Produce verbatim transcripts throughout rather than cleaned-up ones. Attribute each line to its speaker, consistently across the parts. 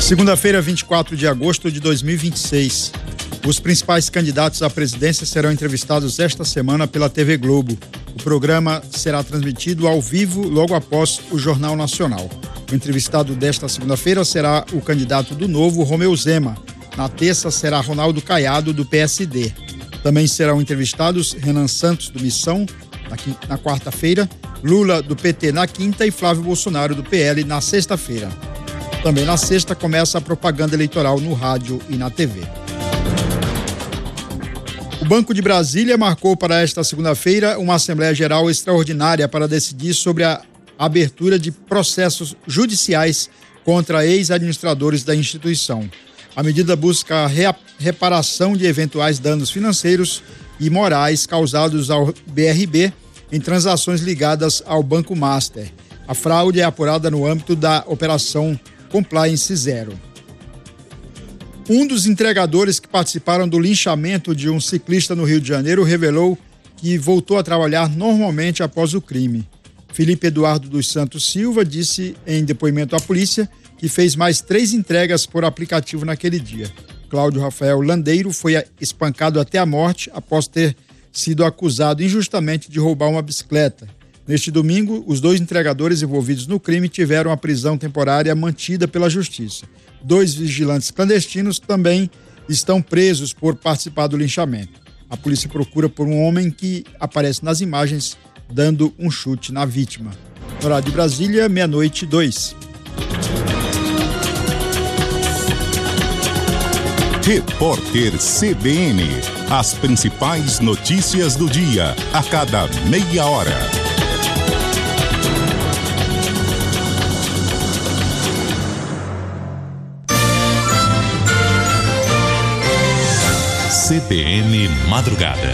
Speaker 1: Segunda-feira, vinte e quatro de agosto de dois mil e vinte e seis. Os principais candidatos à presidência serão entrevistados esta semana pela T V Globo. O programa será transmitido ao vivo logo após o Jornal Nacional. O entrevistado desta segunda-feira será o candidato do Novo, Romeu Zema. Na terça será Ronaldo Caiado, do P S D. Também serão entrevistados Renan Santos, do Missão, na, na quarta-feira, Lula, do P T, na quinta e Flávio Bolsonaro, do P L, na sexta-feira. Também na sexta começa a propaganda eleitoral no rádio e na T V. O Banco de Brasília marcou para esta segunda-feira uma Assembleia Geral extraordinária para decidir sobre a abertura de processos judiciais contra ex-administradores da instituição. A medida busca a rea- reparação de eventuais danos financeiros e morais causados ao B R B em transações ligadas ao Banco Master. A fraude é apurada no âmbito da Operação Compliance Zero. Um dos entregadores que participaram do linchamento de um ciclista no Rio de Janeiro revelou que voltou a trabalhar normalmente após o crime. Felipe Eduardo dos Santos Silva disse em depoimento à polícia que fez mais três entregas por aplicativo naquele dia. Cláudio Rafael Landeiro foi espancado até a morte após ter sido acusado injustamente de roubar uma bicicleta. Neste domingo, os dois entregadores envolvidos no crime tiveram a prisão temporária mantida pela Justiça. Dois vigilantes clandestinos também estão presos por participar do linchamento. A polícia procura por um homem que aparece nas imagens dando um chute na vítima. No horário de Brasília, meia-noite e dois.
Speaker 2: Repórter C B N. As principais notícias do dia, a cada meia hora. C B N Madrugada.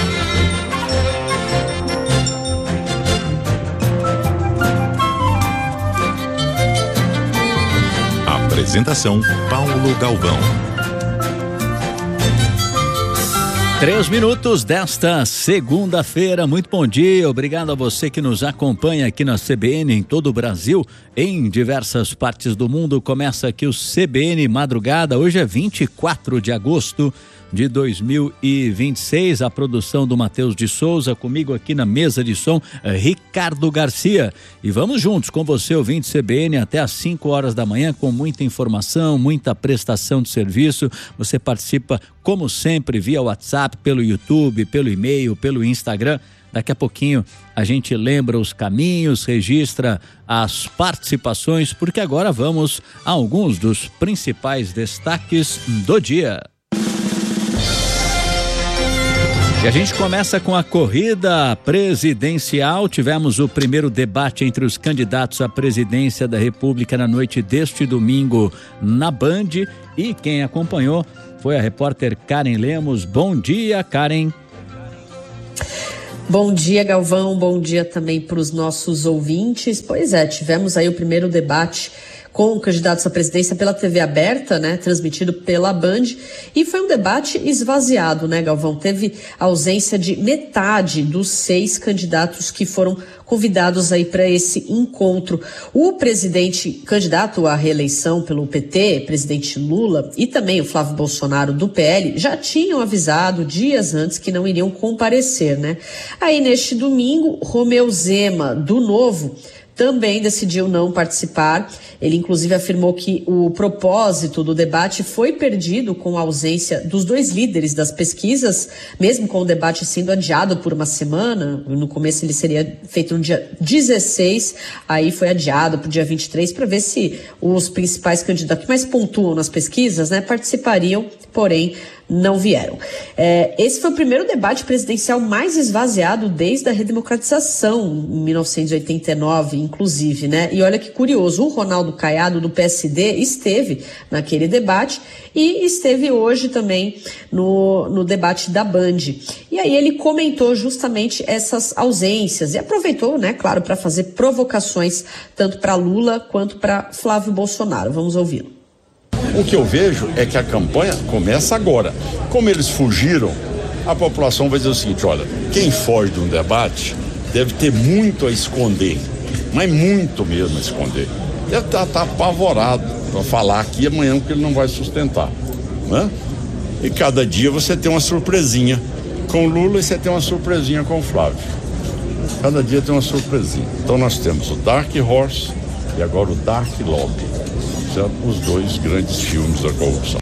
Speaker 2: Apresentação Paulo Galvão.
Speaker 3: Três minutos desta segunda-feira. Muito bom dia. Obrigado a você que nos acompanha aqui na C B N em todo o Brasil, em diversas partes do mundo. Começa aqui o C B N Madrugada. Hoje é vinte e quatro de agosto de dois mil e vinte e seis, a produção do Matheus de Souza, comigo aqui na mesa de som, Ricardo Garcia. E vamos juntos com você, ouvinte C B N, até às cinco horas da manhã, com muita informação, muita prestação de serviço. Você participa, como sempre, via WhatsApp, pelo YouTube, pelo e-mail, pelo Instagram. Daqui a pouquinho a gente lembra os caminhos, registra as participações, porque agora vamos a alguns dos principais destaques do dia. E a gente começa com a corrida presidencial. Tivemos o primeiro debate entre os candidatos à presidência da República na noite deste domingo na Band. E quem acompanhou foi a repórter Karen Lemos. Bom dia, Karen.
Speaker 4: Bom dia, Galvão. Bom dia também para os nossos ouvintes. Pois é, tivemos aí o primeiro debate com candidatos à presidência pela T V aberta, né, transmitido pela Band, e foi um debate esvaziado, né, Galvão? Teve ausência de metade dos seis candidatos que foram convidados aí para esse encontro. O presidente candidato à reeleição pelo P T, presidente Lula, e também o Flávio Bolsonaro do P L já tinham avisado dias antes que não iriam comparecer, né? Aí neste domingo, Romeu Zema, do Novo, também decidiu não participar. Ele, inclusive, afirmou que o propósito do debate foi perdido com a ausência dos dois líderes das pesquisas, mesmo com o debate sendo adiado por uma semana. No começo ele seria feito no dia dezesseis, aí foi adiado para o dia vinte e três, para ver se os principais candidatos que mais pontuam nas pesquisas, né, participariam, porém não vieram. É, esse foi o primeiro debate presidencial mais esvaziado desde a redemocratização, em mil novecentos e oitenta e nove, inclusive, né? E olha que curioso, o Ronaldo Caiado, do P S D, esteve naquele debate e esteve hoje também no, no debate da Band. E aí ele comentou justamente essas ausências e aproveitou, né, claro, para fazer provocações tanto para Lula quanto para Flávio Bolsonaro. Vamos ouvi-lo.
Speaker 5: O que eu vejo é que a campanha começa agora. Como eles fugiram, a população vai dizer o seguinte: olha, quem foge de um debate deve ter muito a esconder, mas muito mesmo a esconder. Deve estar tá, tá apavorado. para falar aqui amanhã o que ele não vai sustentar, né? E cada dia você tem uma surpresinha com o Lula e você tem uma surpresinha com o Flávio. Cada dia tem uma surpresinha. Então nós temos o Dark Horse e agora o Dark Lobby, certo? Os dois grandes filmes da corrupção.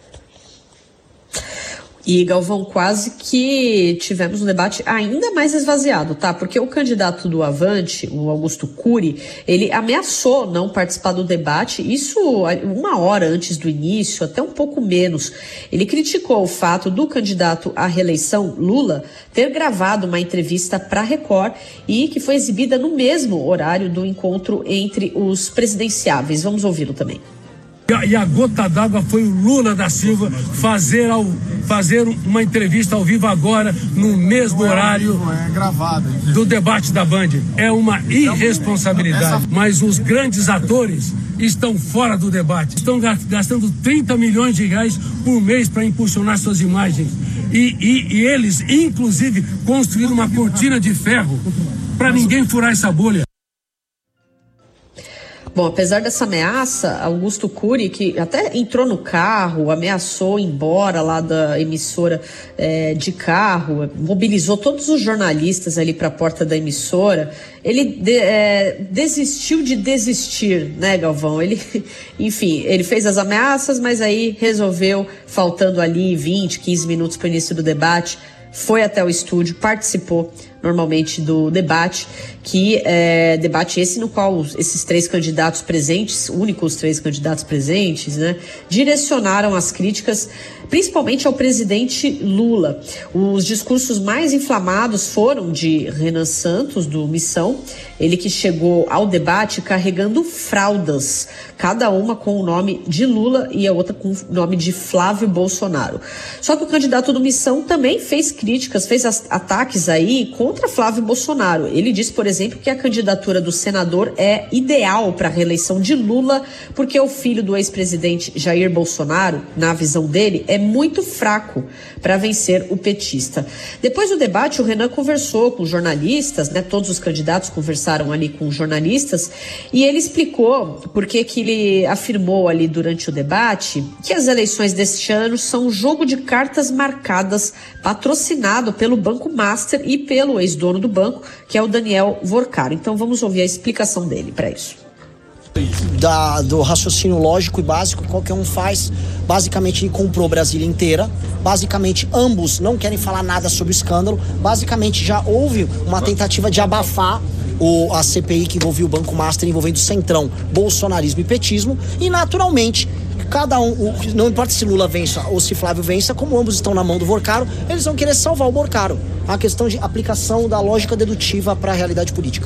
Speaker 4: E, Galvão, quase que tivemos um debate ainda mais esvaziado, tá? Porque o candidato do Avante, o Augusto Cury, ele ameaçou não participar do debate, isso uma hora antes do início, até um pouco menos. Ele criticou o fato do candidato à reeleição, Lula, ter gravado uma entrevista para a Record e que foi exibida no mesmo horário do encontro entre os presidenciáveis. Vamos ouvi-lo também.
Speaker 6: E a gota d'água foi o Lula da Silva fazer, ao, fazer uma entrevista ao vivo agora, no mesmo horário do debate da Band. É uma irresponsabilidade. Mas os grandes atores estão fora do debate. Estão gastando trinta milhões de reais por mês para impulsionar suas imagens. E, e, e eles, inclusive, construíram uma cortina de ferro para ninguém furar essa bolha.
Speaker 4: Bom, apesar dessa ameaça, Augusto Cury, que até entrou no carro, ameaçou ir embora lá da emissora é, de carro, mobilizou todos os jornalistas ali para a porta da emissora, ele de, é, desistiu de desistir, né, Galvão? Ele, enfim, ele fez as ameaças, mas aí resolveu, faltando ali vinte, quinze minutos para o início do debate, foi até o estúdio, participou normalmente do debate, que é debate esse no qual os, esses três candidatos presentes, únicos três candidatos presentes, né, direcionaram as críticas principalmente ao presidente Lula. Os discursos mais inflamados foram de Renan Santos, do Missão, ele que chegou ao debate carregando fraldas, cada uma com o nome de Lula e a outra com o nome de Flávio Bolsonaro. Só que o candidato do Missão também fez críticas, fez as, ataques aí contra Flávio Bolsonaro. Ele disse, por exemplo, que a candidatura do senador é ideal para a reeleição de Lula, porque o filho do ex-presidente Jair Bolsonaro, na visão dele, é muito fraco para vencer o petista. Depois do debate, o Renan conversou com jornalistas, né? Todos os candidatos conversaram ali com jornalistas, e ele explicou por que que ele afirmou ali durante o debate que as eleições deste ano são um jogo de cartas marcadas, patrocinado pelo Banco Master e pelo ex-dono do banco, que é o Daniel Vorcaro. Então vamos ouvir a explicação dele para isso.
Speaker 7: Da, do raciocínio lógico e básico, qualquer um faz. Basicamente, ele comprou Brasília inteira. Basicamente, ambos não querem falar nada sobre o escândalo. Basicamente, já houve uma tentativa de abafar o, a C P I que envolvia o Banco Master, envolvendo o Centrão, bolsonarismo e petismo. E, naturalmente, cada um, o, não importa se Lula vença ou se Flávio vença, como ambos estão na mão do Vorcaro, eles vão querer salvar o Vorcaro. É uma questão de aplicação da lógica dedutiva para a realidade política.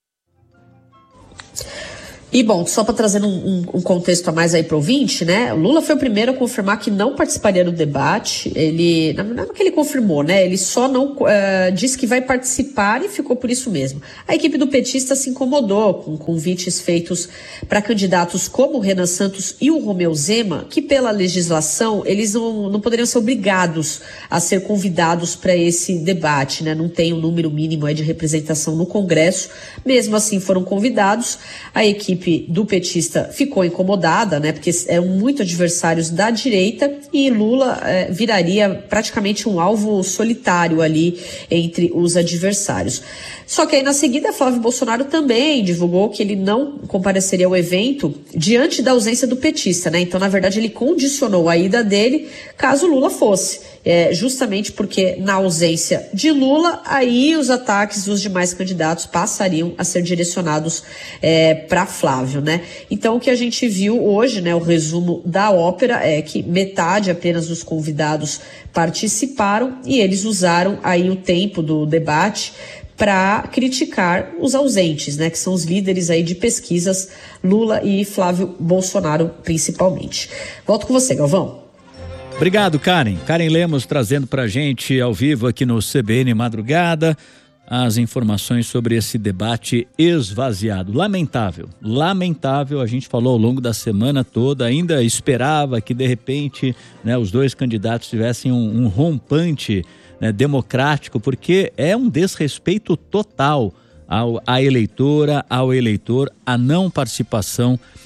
Speaker 4: E, bom, só para trazer um, um, um contexto a mais aí para o ouvinte, né? O Lula foi o primeiro a confirmar que não participaria do debate. Ele, não é que ele confirmou, né? Ele só não uh, disse que vai participar e ficou por isso mesmo. A equipe do petista se incomodou com convites feitos para candidatos como o Renan Santos e o Romeu Zema, que pela legislação eles não, não poderiam ser obrigados a ser convidados para esse debate, né? Não tem um número mínimo aí de representação no Congresso. Mesmo assim foram convidados. A equipe do petista ficou incomodada, né, porque eram muito adversários da direita e Lula eh, viraria praticamente um alvo solitário ali entre os adversários. Só que aí na seguida Flávio Bolsonaro também divulgou que ele não compareceria ao evento diante da ausência do petista, né? Então, na verdade, ele condicionou a ida dele caso Lula fosse. É, justamente porque na ausência de Lula, aí os ataques dos demais candidatos passariam a ser direcionados é, para Flávio, né? Então o que a gente viu hoje, né, o resumo da ópera é que metade apenas dos convidados participaram e eles usaram aí o tempo do debate para criticar os ausentes, né, que são os líderes aí de pesquisas, Lula e Flávio Bolsonaro principalmente. Volto com você, Galvão.
Speaker 3: Obrigado, Karen. Karen Lemos trazendo pra gente ao vivo aqui no C B N Madrugada as informações sobre esse debate esvaziado. Lamentável, lamentável, a gente falou ao longo da semana toda, ainda esperava que de repente, né, os dois candidatos tivessem um, um rompante, né, democrático, porque é um desrespeito total ao, à eleitora, ao eleitor, a não participação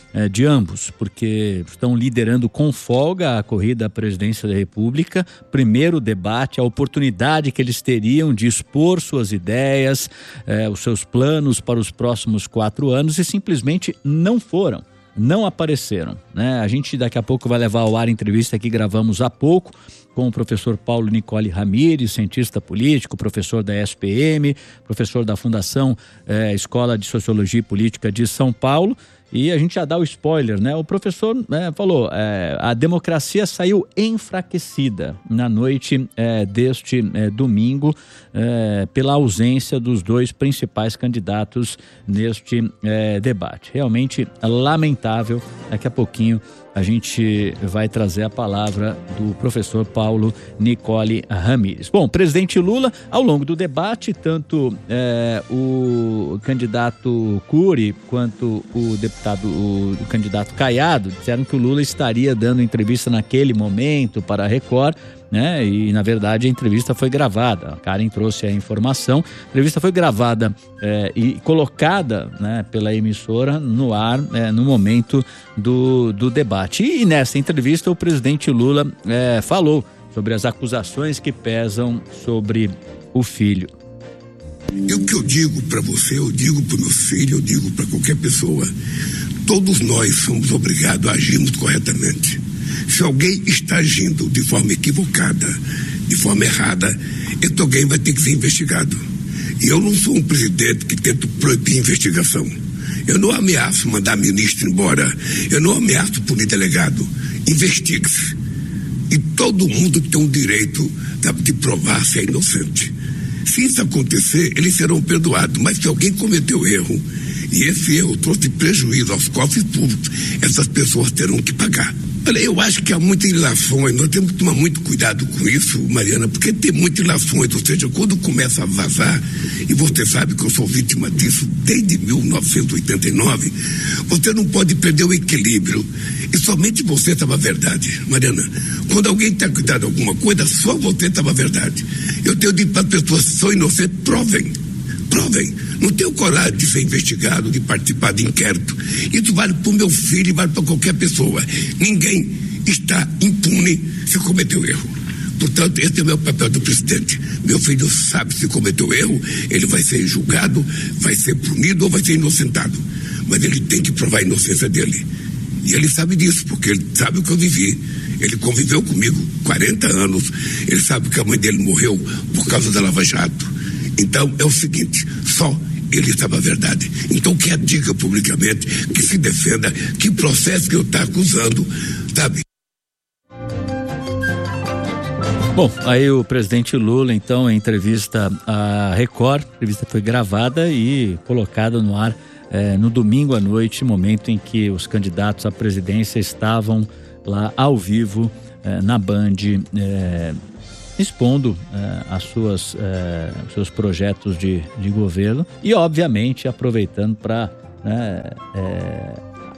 Speaker 3: eh, de ambos, porque estão liderando com folga a corrida à presidência da República. Primeiro debate, a oportunidade que eles teriam de expor suas ideias, eh, os seus planos para os próximos quatro anos e simplesmente não foram. Não apareceram, né? A gente daqui a pouco vai levar ao ar a entrevista que gravamos há pouco com o professor Paulo Nicole Ramires, cientista político, professor da S P M, professor da Fundação eh, Escola de Sociologia e Política de São Paulo. E a gente já dá o spoiler, né? O professor né, falou, é, a democracia saiu enfraquecida na noite é, deste é, domingo é, pela ausência dos dois principais candidatos neste é, debate. Realmente lamentável. Daqui a pouquinho a gente vai trazer a palavra do professor Paulo Nicole Ramires. Bom, presidente Lula, ao longo do debate, tanto é, o candidato Cury quanto o deputado, o, o candidato Caiado, disseram que o Lula estaria dando entrevista naquele momento para a Record, né? E na verdade a entrevista foi gravada. A Karen trouxe a informação. A entrevista foi gravada é, e colocada, né, pela emissora no ar é, no momento do, do debate. E, e nessa entrevista o presidente Lula é, falou sobre as acusações que pesam sobre o filho.
Speaker 8: E o que eu digo para você, eu digo para o meu filho, eu digo para qualquer pessoa, todos nós somos obrigados a agirmos corretamente. Se alguém está agindo de forma equivocada, de forma errada, então alguém vai ter que ser investigado. E eu não sou um presidente que tenta proibir investigação. Eu não ameaço mandar ministro embora. Eu não ameaço punir delegado. Investigue-se. E todo mundo tem o direito de provar se é inocente. Se isso acontecer, eles serão perdoados. Mas se alguém cometeu erro, e esse erro trouxe prejuízo aos cofres públicos, essas pessoas terão que pagar. Olha, eu acho que há muitas ilações, nós temos que tomar muito cuidado com isso, Mariana, porque tem muitas ilações, ou seja, quando começa a vazar, e você sabe que eu sou vítima disso desde mil novecentos e oitenta e nove, você não pode perder o equilíbrio, e somente você estava a verdade, Mariana. Quando alguém está cuidando de alguma coisa, só você estava a verdade. Eu tenho dito para as pessoas que são inocentes, provem, provem. Não tenho coragem de ser investigado, de participar de inquérito. Isso vale para o meu filho e vale para qualquer pessoa. Ninguém está impune se cometeu erro. Portanto, esse é o meu papel do presidente. Meu filho sabe se cometeu erro, ele vai ser julgado, vai ser punido ou vai ser inocentado. Mas ele tem que provar a inocência dele. E ele sabe disso, porque ele sabe o que eu vivi. Ele conviveu comigo quarenta anos. Ele sabe que a mãe dele morreu por causa da Lava Jato. Então, é o seguinte, só ele estava a verdade. Então, que a diga publicamente, que se defenda, que processo que eu estou acusando, sabe?
Speaker 3: Bom, aí o presidente Lula, então, em entrevista à Record, a entrevista foi gravada e colocada no ar eh, no domingo à noite, momento em que os candidatos à presidência estavam lá ao vivo eh, na Band, eh, expondo eh, as suas, eh, os seus projetos de, de governo e, obviamente, aproveitando para né, eh,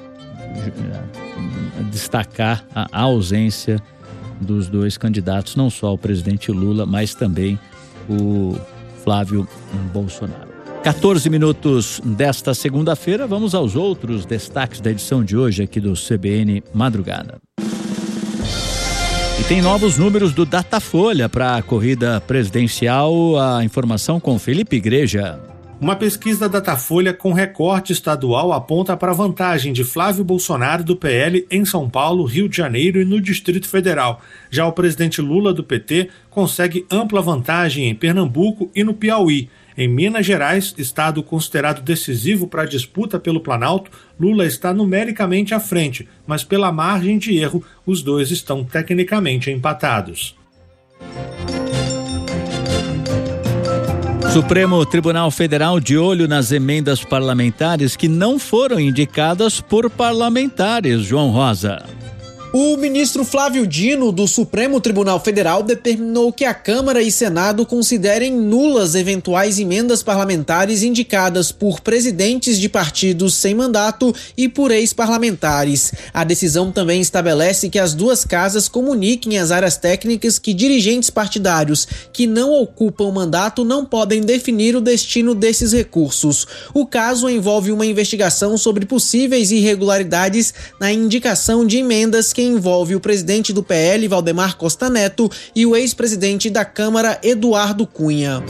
Speaker 3: destacar a, a ausência dos dois candidatos, não só o presidente Lula, mas também o Flávio Bolsonaro. quatorze minutos desta segunda-feira, vamos aos outros destaques da edição de hoje aqui do C B N Madrugada. E tem novos números do Datafolha para a corrida presidencial. A informação com Felipe Igreja.
Speaker 9: Uma pesquisa da Datafolha com recorte estadual aponta para a vantagem de Flávio Bolsonaro do P L em São Paulo, Rio de Janeiro e no Distrito Federal. Já o presidente Lula do P T consegue ampla vantagem em Pernambuco e no Piauí. Em Minas Gerais, estado considerado decisivo para a disputa pelo Planalto, Lula está numericamente à frente, mas pela margem de erro, os dois estão tecnicamente empatados.
Speaker 3: Supremo Tribunal Federal de olho nas emendas parlamentares que não foram indicadas por parlamentares. João Rosa.
Speaker 10: O ministro Flávio Dino, do Supremo Tribunal Federal, determinou que a Câmara e Senado considerem nulas eventuais emendas parlamentares indicadas por presidentes de partidos sem mandato e por ex-parlamentares. A decisão também estabelece que as duas casas comuniquem às áreas técnicas que dirigentes partidários que não ocupam mandato não podem definir o destino desses recursos. O caso envolve uma investigação sobre possíveis irregularidades na indicação de emendas que envolve o presidente do P L, Valdemar Costa Neto, e o ex-presidente da Câmara, Eduardo Cunha.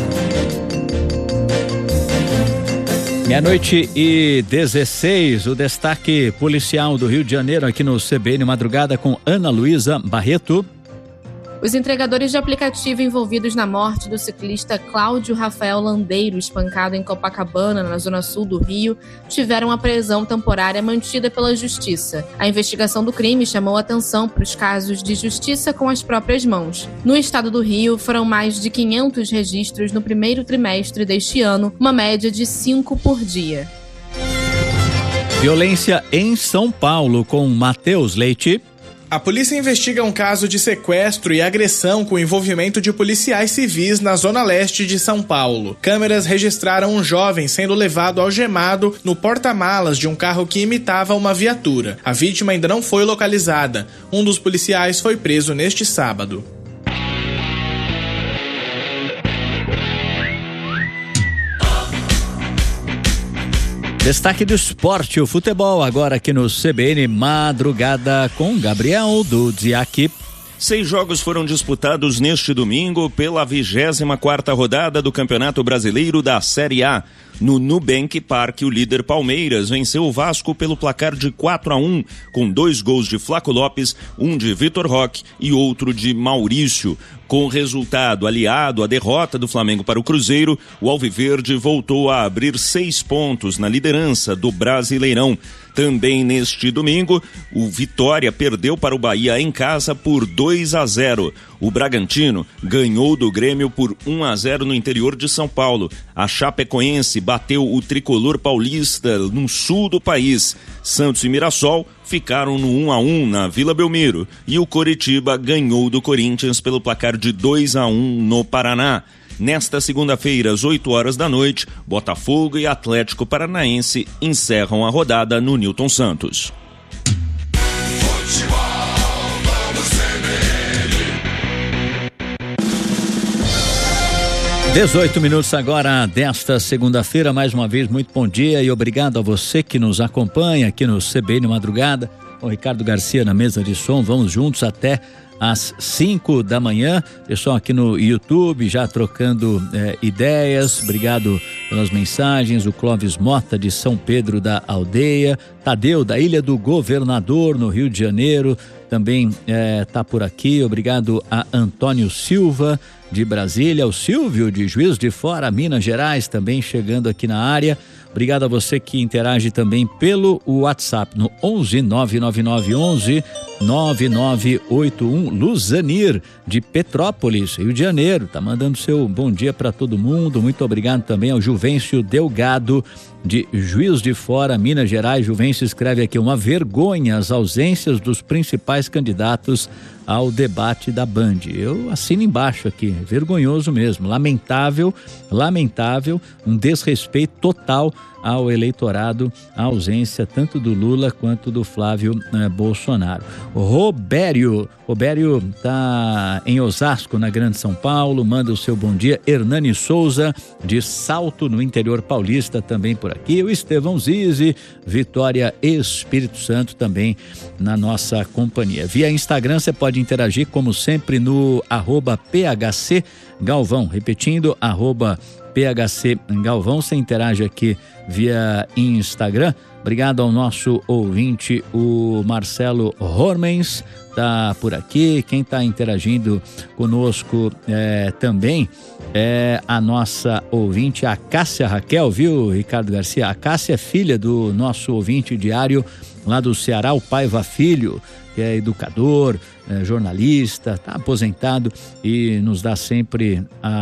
Speaker 3: Meia-noite e dezesseis, o destaque policial do Rio de Janeiro aqui no C B N Madrugada com Ana Luísa Barreto.
Speaker 11: Os entregadores de aplicativo envolvidos na morte do ciclista Cláudio Rafael Landeiro, espancado em Copacabana, na zona sul do Rio, tiveram a prisão temporária mantida pela Justiça. A investigação do crime chamou atenção para os casos de justiça com as próprias mãos. No estado do Rio, foram mais de quinhentos registros no primeiro trimestre deste ano, uma média de cinco por dia.
Speaker 3: Violência em São Paulo com Matheus Leite.
Speaker 12: A polícia investiga um caso de sequestro e agressão com envolvimento de policiais civis na zona leste de São Paulo. Câmeras registraram um jovem sendo levado algemado no porta-malas de um carro que imitava uma viatura. A vítima ainda não foi localizada. Um dos policiais foi preso neste sábado.
Speaker 3: Destaque do esporte, o futebol, agora aqui no C B N Madrugada com Gabriel do Ziac.
Speaker 13: Seis jogos foram disputados neste domingo pela vigésima quarta rodada do Campeonato Brasileiro da Série A. No Nubank Park, o líder Palmeiras venceu o Vasco pelo placar de quatro a um, com dois gols de Flaco Lopes, um de Vitor Roque e outro de Maurício. Com o resultado aliado à derrota do Flamengo para o Cruzeiro, o Alviverde voltou a abrir seis pontos na liderança do Brasileirão. Também neste domingo, o Vitória perdeu para o Bahia em casa por dois a zero. O Bragantino ganhou do Grêmio por um a zero no interior de São Paulo. A Chapecoense bateu o tricolor paulista no sul do país. Santos e Mirassol ficaram no um a um na Vila Belmiro. E o Coritiba ganhou do Corinthians pelo placar de dois a um no Paraná. Nesta segunda-feira, às oito horas da noite, Botafogo e Atlético Paranaense encerram a rodada no Newton Santos.
Speaker 3: dezoito minutos agora desta segunda-feira, mais uma vez muito bom dia e obrigado a você que nos acompanha aqui no C B N Madrugada. O Ricardo Garcia na mesa de som, vamos juntos até às cinco da manhã, pessoal aqui no YouTube já trocando é, ideias, obrigado pelas mensagens, o Clóvis Mota de São Pedro da Aldeia, Tadeu da Ilha do Governador no Rio de Janeiro, também está é, por aqui, obrigado a Antônio Silva de Brasília, o Silvio de Juiz de Fora, Minas Gerais, também chegando aqui na área. Obrigado a você que interage também pelo WhatsApp no onze nove nove nove onze nove nove oito um. Luzanir de Petrópolis, Rio de Janeiro, tá mandando seu bom dia para todo mundo. Muito obrigado também ao Juvencio Delgado de Juiz de Fora, Minas Gerais. Juvencio escreve aqui: uma vergonha as ausências dos principais candidatos ao debate da Band. Eu assino embaixo aqui, vergonhoso mesmo, lamentável, lamentável, um desrespeito total ao eleitorado, a ausência tanto do Lula quanto do Flávio eh, Bolsonaro. Robério, Robério tá em Osasco, na Grande São Paulo, manda o seu bom dia. Hernani Souza de Salto, no interior paulista, também por aqui. O Estevão Zizi, Vitória, Espírito Santo, também na nossa companhia. Via Instagram você pode interagir como sempre no arroba P H C Galvão, repetindo, arroba P H C Galvão, você interage aqui via Instagram. Obrigado ao nosso ouvinte, o Marcelo Hormens, tá por aqui. Quem está interagindo conosco é, também é a nossa ouvinte, a Cássia Raquel, viu, Ricardo Garcia? A Cássia é filha do nosso ouvinte diário lá do Ceará, o Paiva Filho, que é educador, é jornalista, está aposentado e nos dá sempre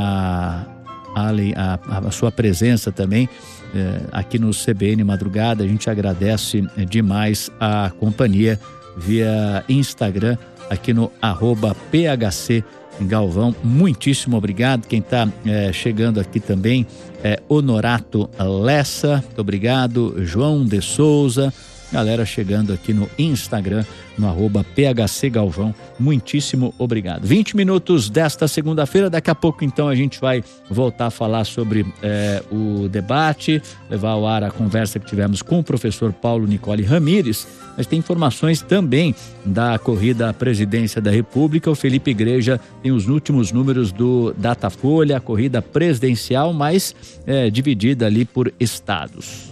Speaker 3: a, a, a, a sua presença também é, aqui no C B N Madrugada. A gente agradece demais a companhia via Instagram, aqui no arroba P H C Galvão. Muitíssimo obrigado. Quem está é, chegando aqui também é Honorato Lessa, muito obrigado. João de Souza, galera chegando aqui no Instagram, no arroba P H C Galvão, muitíssimo obrigado. vinte minutos desta segunda-feira, daqui a pouco então a gente vai voltar a falar sobre é, o debate, levar ao ar a conversa que tivemos com o professor Paulo Nicole Ramires, mas tem informações também da corrida à presidência da República. O Felipe Igreja tem os últimos números do Datafolha, a corrida presidencial, mas é, dividida ali por estados.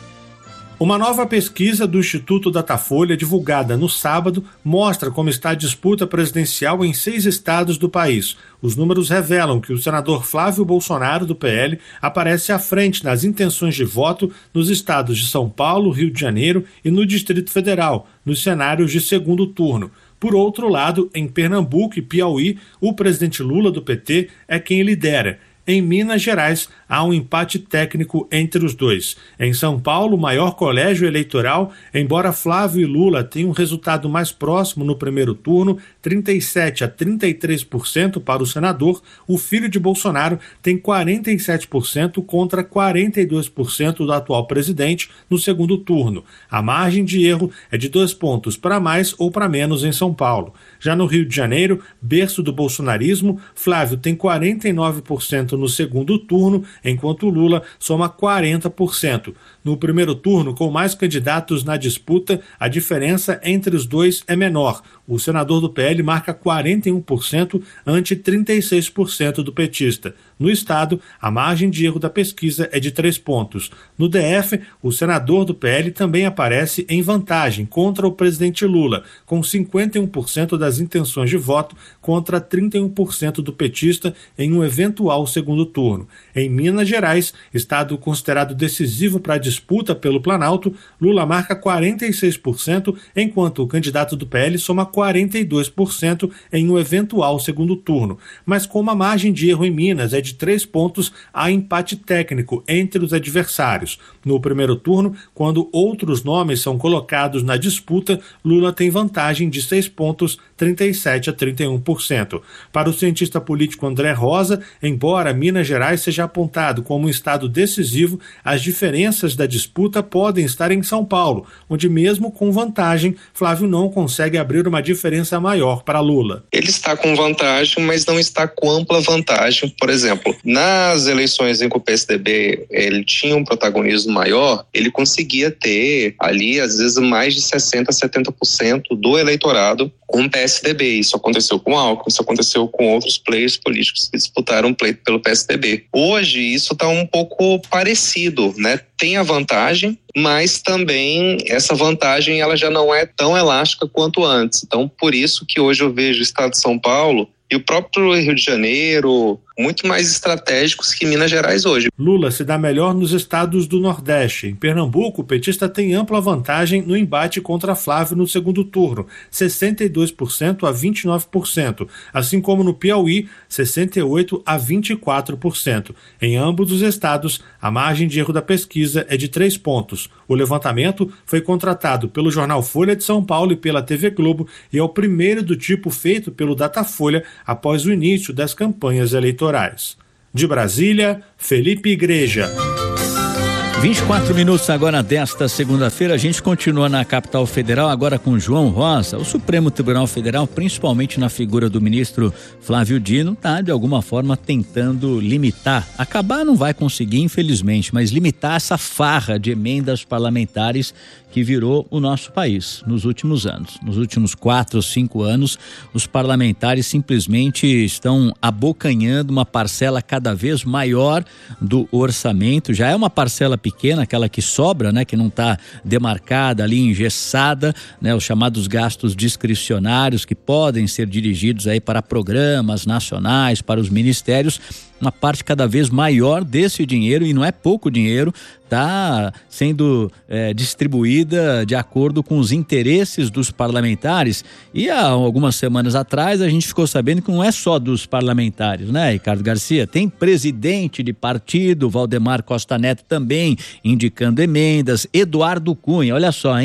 Speaker 9: Uma nova pesquisa do Instituto Datafolha, divulgada no sábado, mostra como está a disputa presidencial em seis estados do país. Os números revelam que o senador Flávio Bolsonaro, do P L, aparece à frente nas intenções de voto nos estados de São Paulo, Rio de Janeiro e no Distrito Federal, nos cenários de segundo turno. Por outro lado, em Pernambuco e Piauí, o presidente Lula, do P T, é quem lidera. Em Minas Gerais, há um empate técnico entre os dois. Em São Paulo, o maior colégio eleitoral, embora Flávio e Lula tenham um resultado mais próximo no primeiro turno, trinta e sete a trinta e três por cento para o senador, o filho de Bolsonaro tem quarenta e sete por cento contra quarenta e dois por cento do atual presidente no segundo turno. A margem de erro é de dois pontos para mais ou para menos em São Paulo. Já no Rio de Janeiro, berço do bolsonarismo, Flávio tem quarenta e nove por cento no segundo turno, enquanto Lula soma quarenta por cento. No primeiro turno, com mais candidatos na disputa, a diferença entre os dois é menor. O senador do P L marca quarenta e um por cento ante trinta e seis por cento do petista. No estado, a margem de erro da pesquisa é de três pontos. No D F, o senador do P L também aparece em vantagem contra o presidente Lula, com cinquenta e um por cento das intenções de voto contra trinta e um por cento do petista em um eventual segundo turno. Em Minas Gerais, estado considerado decisivo para a disputa pelo Planalto, Lula marca quarenta e seis por cento, enquanto o candidato do P L soma quarenta e dois por cento em um eventual segundo turno. Mas como a margem de erro em Minas é de três pontos, há empate técnico entre os adversários. No primeiro turno, quando outros nomes são colocados na disputa, Lula tem vantagem de seis pontos, trinta e sete a trinta e um por cento. Para o cientista político André Rosa, embora Minas Gerais seja apontado como um estado decisivo, as diferenças da disputa podem estar em São Paulo, onde mesmo com vantagem, Flávio não consegue abrir uma diferença maior para Lula.
Speaker 14: Ele está com vantagem, mas não está com ampla vantagem. Por exemplo, nas eleições em que o P S D B ele tinha um protagonismo maior, ele conseguia ter ali, às vezes, mais de sessenta, setenta por cento do eleitorado com o P S D B. Isso aconteceu com o Alckmin, isso aconteceu com outros players políticos que disputaram o pleito pelo P S D B. Hoje, isso está um pouco parecido, né? Tem a vantagem, mas também essa vantagem ela já não é tão elástica quanto antes. Então, por isso que hoje eu vejo o estado de São Paulo e o próprio Rio de Janeiro muito mais estratégicos que Minas Gerais hoje.
Speaker 9: Lula se dá melhor nos estados do Nordeste. Em Pernambuco, o petista tem ampla vantagem no embate contra Flávio no segundo turno, sessenta e dois por cento a vinte e nove por cento, assim como no Piauí, sessenta e oito por cento a vinte e quatro por cento. Em ambos os estados, a margem de erro da pesquisa é de três pontos. O levantamento foi contratado pelo jornal Folha de São Paulo e pela T V Globo e é o primeiro do tipo feito pelo Datafolha após o início das campanhas eleitorais. De Brasília, Felipe Igreja.
Speaker 3: vinte e quatro minutos agora desta segunda-feira, a gente continua na capital federal, agora com João Rosa. O Supremo Tribunal Federal, principalmente na figura do ministro Flávio Dino, está de alguma forma tentando limitar, acabar não vai conseguir infelizmente, mas limitar essa farra de emendas parlamentares que virou o nosso país nos últimos anos. Nos últimos quatro ou cinco anos, os parlamentares simplesmente estão abocanhando uma parcela cada vez maior do orçamento. Já é uma parcela pequena, aquela que sobra, né, que não está demarcada ali, engessada, né, os chamados gastos discricionários que podem ser dirigidos aí para programas nacionais, para os ministérios. Uma parte cada vez maior desse dinheiro, e não é pouco dinheiro, está sendo é, distribuída de acordo com os interesses dos parlamentares. E há algumas semanas atrás a gente ficou sabendo que não é só dos parlamentares, né, Ricardo Garcia? Tem presidente de partido, Valdemar Costa Neto também indicando emendas, Eduardo Cunha, olha só, hein?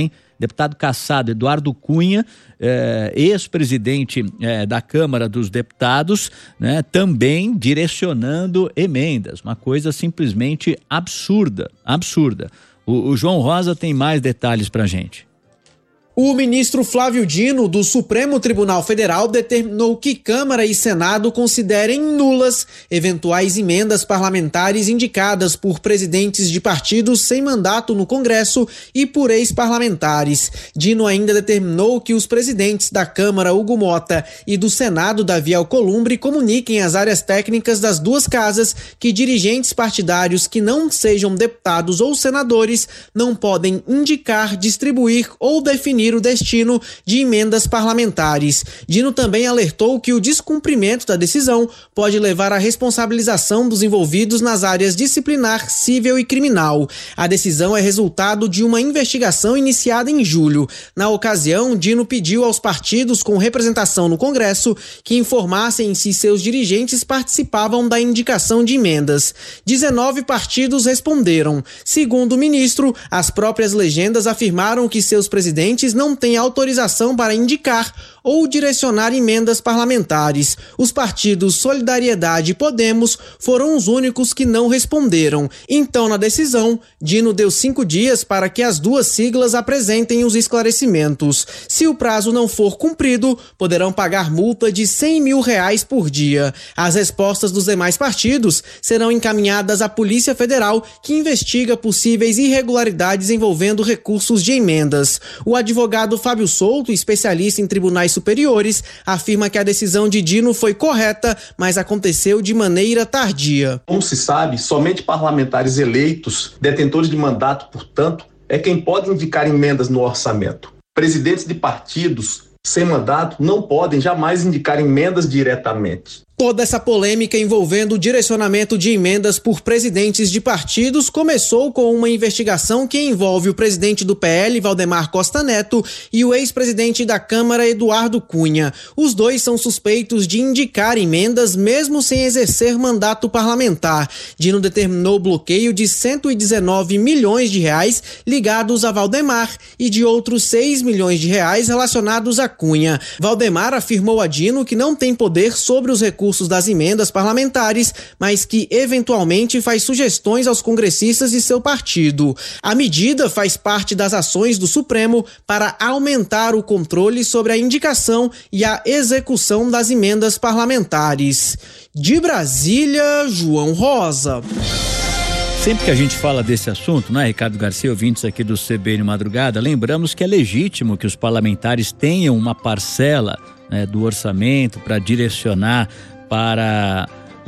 Speaker 3: deputado cassado Eduardo Cunha, eh, ex-presidente eh, da Câmara dos Deputados, né, também direcionando emendas, uma coisa simplesmente absurda, absurda. O, o João Rosa tem mais detalhes pra gente.
Speaker 10: O ministro Flávio Dino, do Supremo Tribunal Federal, determinou que Câmara e Senado considerem nulas eventuais emendas parlamentares indicadas por presidentes de partidos sem mandato no Congresso e por ex-parlamentares. Dino ainda determinou que os presidentes da Câmara, Hugo Mota, e do Senado, Davi Alcolumbre, comuniquem às áreas técnicas das duas casas que dirigentes partidários que não sejam deputados ou senadores não podem indicar, distribuir ou definir o destino de emendas parlamentares. Dino também alertou que o descumprimento da decisão pode levar à responsabilização dos envolvidos nas áreas disciplinar, civil e criminal. A decisão é resultado de uma investigação iniciada em julho. Na ocasião, Dino pediu aos partidos com representação no Congresso que informassem se seus dirigentes participavam da indicação de emendas. dezenove partidos responderam. Segundo o ministro, as próprias legendas afirmaram que seus presidentes não têm autorização para indicar ou direcionar emendas parlamentares. Os partidos Solidariedade e Podemos foram os únicos que não responderam. Então, na decisão, Dino deu cinco dias para que as duas siglas apresentem os esclarecimentos. Se o prazo não for cumprido, poderão pagar multa de cem mil reais por dia. As respostas dos demais partidos serão encaminhadas à Polícia Federal, que investiga possíveis irregularidades envolvendo recursos de emendas. O advogado Fábio Souto, especialista em tribunais superiores, afirma que a decisão de Dino foi correta, mas aconteceu de maneira tardia.
Speaker 15: Como se sabe, somente parlamentares eleitos, detentores de mandato, portanto, é quem pode indicar emendas no orçamento. Presidentes de partidos sem mandato não podem jamais indicar emendas diretamente.
Speaker 10: Toda essa polêmica envolvendo o direcionamento de emendas por presidentes de partidos começou com uma investigação que envolve o presidente do P L, Valdemar Costa Neto, e o ex-presidente da Câmara, Eduardo Cunha. Os dois são suspeitos de indicar emendas mesmo sem exercer mandato parlamentar. Dino determinou o bloqueio de cento e dezenove milhões de reais ligados a Valdemar e de outros seis milhões de reais relacionados a Cunha. Valdemar afirmou a Dino que não tem poder sobre os recursos das emendas parlamentares, mas que eventualmente faz sugestões aos congressistas de seu partido. A medida faz parte das ações do Supremo para aumentar o controle sobre a indicação e a execução das emendas parlamentares. De Brasília, João Rosa.
Speaker 3: Sempre que a gente fala desse assunto, né, Ricardo Garcia, ouvintes aqui do C B N Madrugada, lembramos que é legítimo que os parlamentares tenham uma parcela, né, do orçamento para direcionar para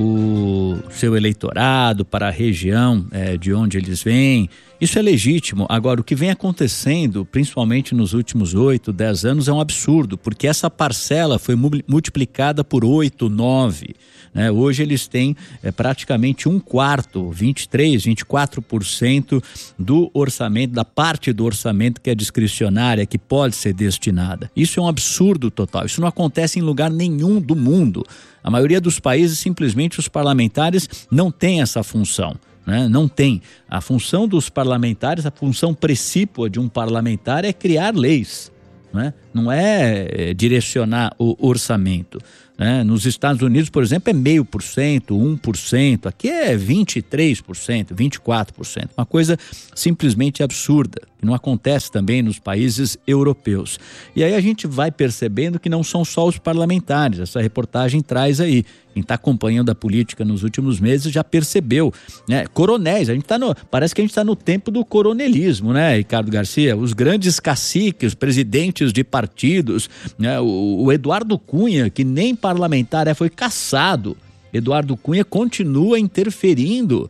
Speaker 3: o seu eleitorado, para a região é, de onde eles vêm. Isso é legítimo. Agora, o que vem acontecendo, principalmente nos últimos oito, dez anos, é um absurdo, porque essa parcela foi multiplicada por oito, nove. Né? Hoje eles têm é, praticamente um quarto, vinte e três, vinte e quatro por cento do orçamento, da parte do orçamento que é discricionária, que pode ser destinada. Isso é um absurdo total. Isso não acontece em lugar nenhum do mundo. A maioria dos países, simplesmente, os parlamentares não têm essa função. Né? Não tem. A função dos parlamentares, a função precípua de um parlamentar é criar leis, né? Não é direcionar o orçamento. Né? Nos Estados Unidos, por exemplo, é meio por cento, um por cento, aqui é vinte e três por cento, vinte e quatro por cento, uma coisa simplesmente absurda, que não acontece também nos países europeus. E aí a gente vai percebendo que não são só os parlamentares, essa reportagem traz aí, quem está acompanhando a política nos últimos meses já percebeu, né? Coronéis, a gente tá no, parece que a gente está no tempo do coronelismo, né, Ricardo Garcia? Os grandes caciques, os presidentes de partidos, né? o, o Eduardo Cunha, que nem parlamentar é, foi cassado. Eduardo Cunha continua interferindo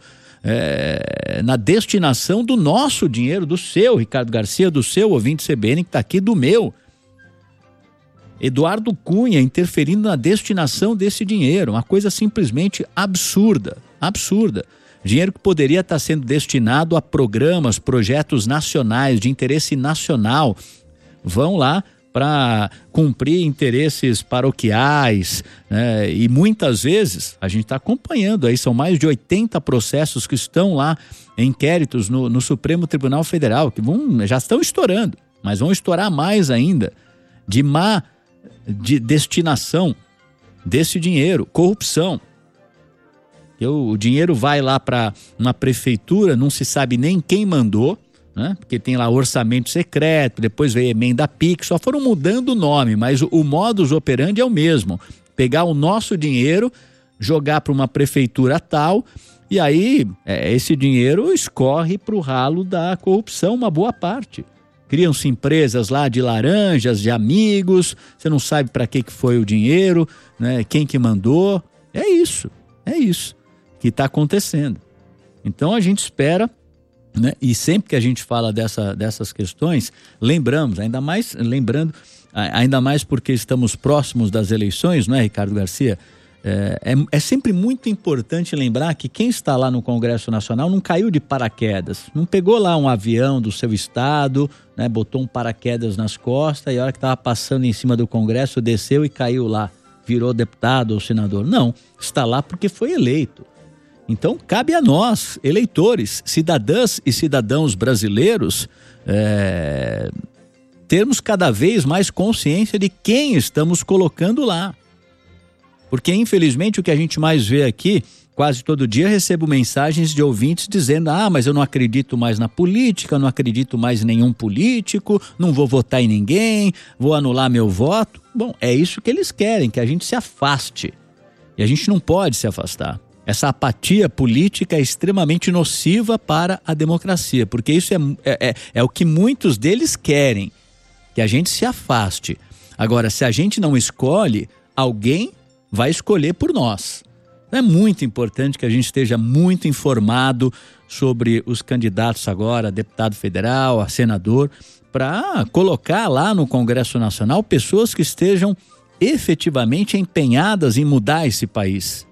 Speaker 3: é, na destinação do nosso dinheiro, do seu, Ricardo Garcia, do seu ouvinte C B N, que está aqui, do meu. Eduardo Cunha interferindo na destinação desse dinheiro, uma coisa simplesmente absurda, absurda. Dinheiro que poderia estar sendo destinado a programas, projetos nacionais, de interesse nacional, vão lá para cumprir interesses paroquiais, né? E muitas vezes, a gente está acompanhando aí, são mais de oitenta processos que estão lá, inquéritos no, no Supremo Tribunal Federal, que vão, já estão estourando. mas vão estourar mais ainda de má de destinação desse dinheiro, corrupção. O dinheiro vai lá para uma prefeitura, não se sabe nem quem mandou, né? Porque tem lá orçamento secreto, depois veio emenda Pix, só foram mudando o nome, mas o, o modus operandi é o mesmo. Pegar o nosso dinheiro, jogar para uma prefeitura tal, e aí é, esse dinheiro escorre para o ralo da corrupção, uma boa parte. Criam-se empresas lá de laranjas, de amigos, você não sabe para que que foi o dinheiro, né? Quem que mandou. É isso, é isso que está acontecendo. Então a gente espera, né? E sempre que a gente fala dessa, dessas questões, lembramos, ainda mais lembrando, ainda mais porque estamos próximos das eleições, não é, Ricardo Garcia? É, é, é sempre muito importante lembrar que quem está lá no Congresso Nacional não caiu de paraquedas, não pegou lá um avião do seu estado, né, botou um paraquedas nas costas e a hora que estava passando em cima do Congresso desceu e caiu lá, virou deputado ou senador. Não, está lá porque foi eleito. Então cabe a nós, eleitores, cidadãs e cidadãos brasileiros, é, termos cada vez mais consciência de quem estamos colocando lá. Porque, infelizmente, o que a gente mais vê aqui, quase todo dia recebo mensagens de ouvintes dizendo: ah, mas eu não acredito mais na política, não acredito mais em nenhum político, não vou votar em ninguém, vou anular meu voto. Bom, é isso que eles querem, que a gente se afaste. E a gente não pode se afastar. Essa apatia política é extremamente nociva para a democracia, porque isso é, é, é o que muitos deles querem, que a gente se afaste. Agora, se a gente não escolhe, alguém vai escolher por nós. É muito importante que a gente esteja muito informado sobre os candidatos agora, a deputado federal, a senador, para colocar lá no Congresso Nacional pessoas que estejam efetivamente empenhadas em mudar esse país.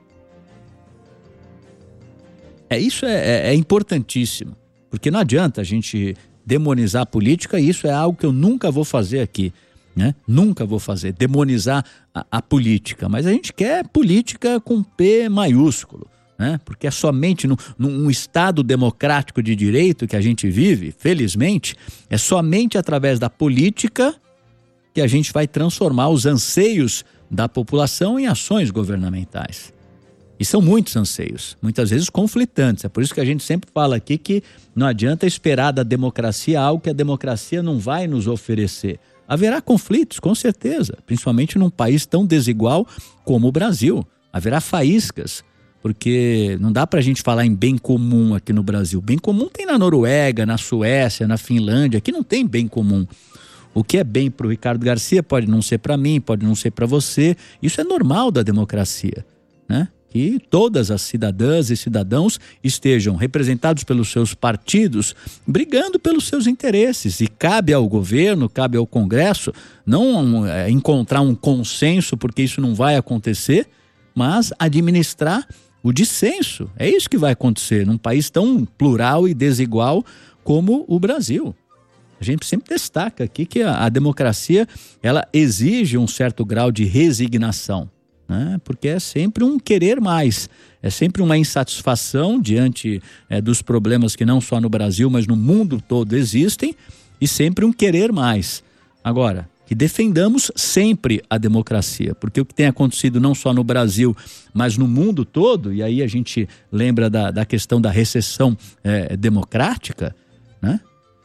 Speaker 3: É, isso é, é importantíssimo, porque não adianta a gente demonizar a política, e isso é algo que eu nunca vou fazer aqui. Né? Nunca vou fazer, demonizar a, a política, mas a gente quer política com P maiúsculo, né? Porque é somente no, num Estado democrático de direito que a gente vive, felizmente, é somente através da política que a gente vai transformar os anseios da população em ações governamentais. E são muitos anseios, muitas vezes conflitantes, é por isso que a gente sempre fala aqui que não adianta esperar da democracia algo que a democracia não vai nos oferecer. Haverá conflitos, com certeza, principalmente num país tão desigual como o Brasil. Haverá faíscas, porque não dá para a gente falar em bem comum aqui no Brasil. Bem comum tem na Noruega, na Suécia, na Finlândia, aqui não tem bem comum. O que é bem para o Ricardo Garcia pode não ser para mim, pode não ser para você. Isso é normal da democracia, né? Que todas as cidadãs e cidadãos estejam representados pelos seus partidos, brigando pelos seus interesses. E cabe ao governo, cabe ao Congresso, não é, encontrar um consenso, porque isso não vai acontecer, mas administrar o dissenso. É isso que vai acontecer num país tão plural e desigual como o Brasil. A gente sempre destaca aqui que a, a democracia, ela exige um certo grau de resignação. Né? Porque é sempre um querer mais, é sempre uma insatisfação diante é, dos problemas que não só no Brasil, mas no mundo todo existem, e sempre um querer mais. Agora, que defendamos sempre a democracia, porque o que tem acontecido não só no Brasil, mas no mundo todo, e aí a gente lembra da, da questão da recessão é, democrática, né?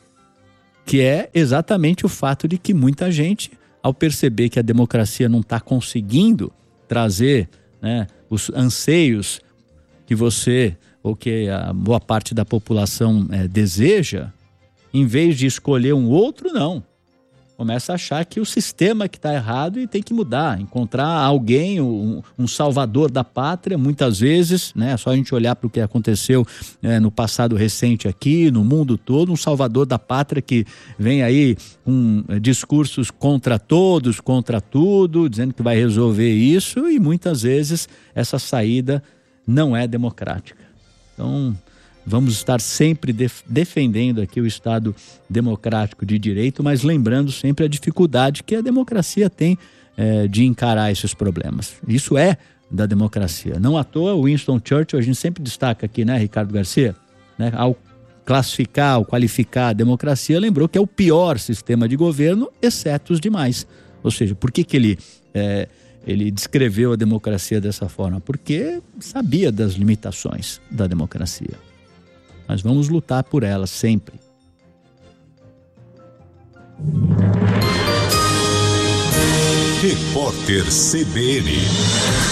Speaker 3: Que é exatamente o fato de que muita gente, ao perceber que a democracia não está conseguindo trazer, né, os anseios que você ou que a boa parte da população é, deseja, em vez de escolher um outro, não. Começa a achar que o sistema que está errado e tem que mudar, encontrar alguém, um, um salvador da pátria, muitas vezes, né, é só a gente olhar para o que aconteceu é, no passado recente aqui, no mundo todo, um salvador da pátria que vem aí com é, discursos contra todos, contra tudo, dizendo que vai resolver isso, e muitas vezes essa saída não é democrática. Então, vamos estar sempre def- defendendo aqui o Estado democrático de direito, mas lembrando sempre a dificuldade que a democracia tem é, de encarar esses problemas. Isso é da democracia. Não à toa, o Winston Churchill, a gente sempre destaca aqui, né, Ricardo Garcia? Né, ao classificar ou qualificar a democracia, lembrou que é o pior sistema de governo, exceto os demais. Ou seja, por que que ele, é, ele descreveu a democracia dessa forma? Porque sabia das limitações da democracia. Mas vamos lutar por ela sempre.
Speaker 2: Repórter C B N.